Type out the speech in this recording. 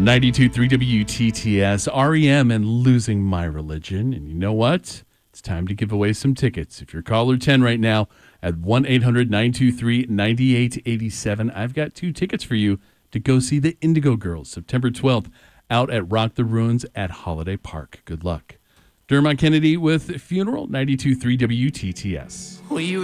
92.3 WTTS, REM and Losing My Religion. And you know what? It's time to give away some tickets. If you're caller 10 right now at 1-800-923-9887, I've got 2 tickets for you to go see the Indigo Girls September 12th out at Rock the Ruins at Holiday Park. Good luck. Dermot Kennedy with Funeral, 92.3 WTTS.